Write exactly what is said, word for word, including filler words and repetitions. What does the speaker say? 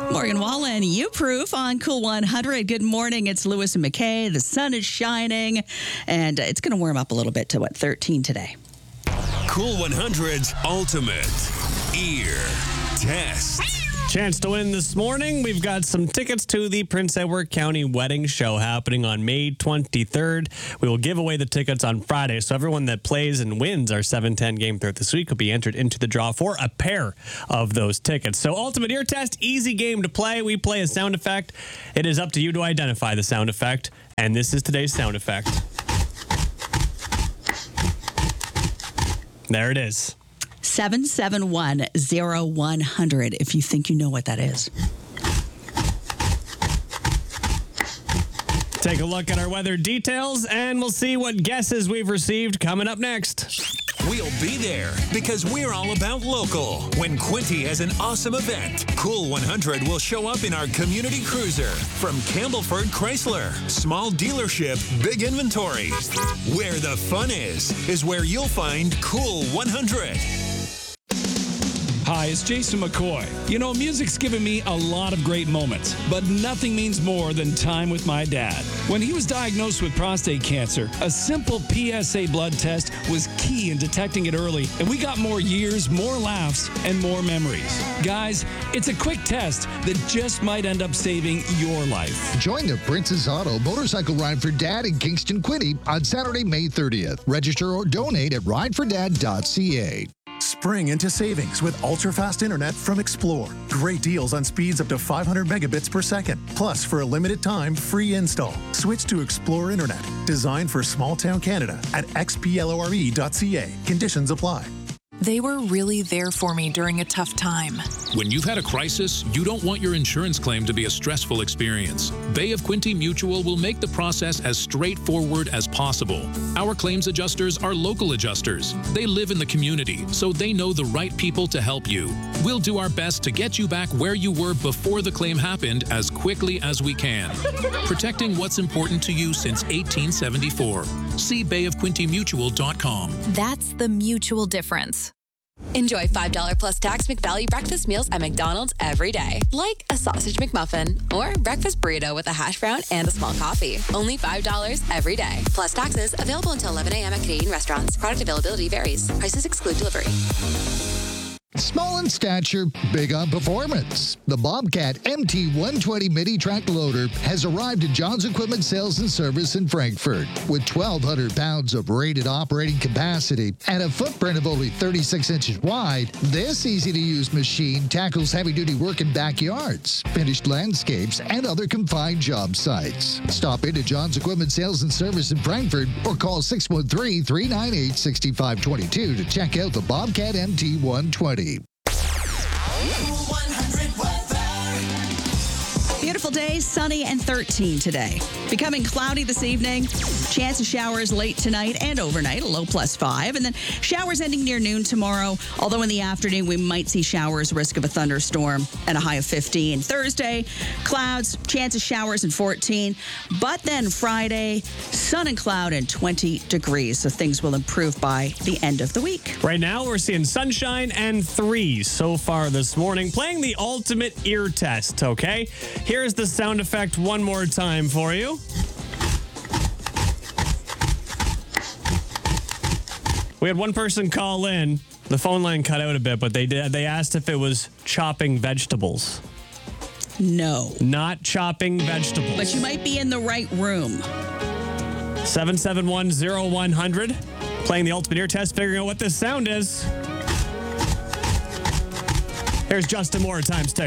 Morgan Wallen, you proof on Cool one hundred. Good morning. It's Lewis and McKay. The sun is shining, and it's going to warm up a little bit to, what, thirteen today. Cool one hundred's ultimate ear test. Chance to win this morning. We've got some tickets to the Prince Edward County Wedding Show happening on May twenty-third. We will give away the tickets on Friday, so everyone that plays and wins our seven ten game throughout this week will be entered into the draw for a pair of those tickets. So ultimate ear test, easy game to play. We play a sound effect. It is up to you to identify the sound effect, and this is today's sound effect. There it is. seven seven one, zero one hundred if you think you know what that is. Take a look at our weather details, and we'll see what guesses we've received coming up next. We'll be there because we're all about local. When Quinte has an awesome event, Cool one hundred will show up in our community cruiser. From Campbellford Chrysler, small dealership, big inventory. Where the fun is, is where you'll find Cool one hundred. Hi, it's Jason McCoy. You know, music's given me a lot of great moments, but nothing means more than time with my dad. When he was diagnosed with prostate cancer, a simple P S A blood test was key in detecting it early, and we got more years, more laughs, and more memories. Guys, it's a quick test that just might end up saving your life. Join the Princess Auto Motorcycle Ride for Dad in Kingston, Quinte on Saturday, May thirtieth. Register or donate at ride for dad dot c a. Spring into savings with ultra-fast internet from Explore. Great deals on speeds up to five hundred megabits per second. Plus, for a limited time, free install. Switch to Explore Internet, designed for small-town Canada at x p l o r e dot c a. Conditions apply. They were really there for me during a tough time. When you've had a crisis, you don't want your insurance claim to be a stressful experience. Bay of Quinte Mutual will make the process as straightforward as possible. Our claims adjusters are local adjusters. They live in the community, so they know the right people to help you. We'll do our best to get you back where you were before the claim happened as quickly as we can. Protecting what's important to you since eighteen seventy-four. See bay of quinte mutual dot com. That's the mutual difference. Enjoy five dollars plus tax McValue breakfast meals at McDonald's every day. Like a sausage McMuffin or breakfast burrito with a hash brown and a small coffee. Only five dollars every day. Plus taxes. Available until eleven a.m. at Canadian restaurants. Product availability varies. Prices exclude delivery. Small in stature, big on performance. The Bobcat M T one twenty Mini Track Loader has arrived at John's Equipment Sales and Service in Frankfurt. With twelve hundred pounds of rated operating capacity and a footprint of only thirty-six inches wide, this easy-to-use machine tackles heavy-duty work in backyards, finished landscapes, and other confined job sites. Stop into John's Equipment Sales and Service in Frankfurt or call six one three, three nine eight, six five two two to check out the Bobcat M T one twenty. Beautiful day, sunny and thirteen today. Becoming cloudy this evening. Chance of showers late tonight and overnight, a low plus five. And then showers ending near noon tomorrow. Although in the afternoon, we might see showers, risk of a thunderstorm, and a high of fifteen. Thursday, clouds, chance of showers and fourteen. But then Friday, sun and cloud and twenty degrees. So things will improve by the end of the week. Right now, we're seeing sunshine and three so far this morning. Playing the ultimate ear test, okay? Here's the sound effect one more time for you. We had one person call in. The phone line cut out a bit, but they did. They asked if it was chopping vegetables. No. Not chopping vegetables. But you might be in the right room. seven seven one, zero one hundred. Playing the ultimate ear test, figuring out what this sound is. Here's Justin Moore, Times Tech.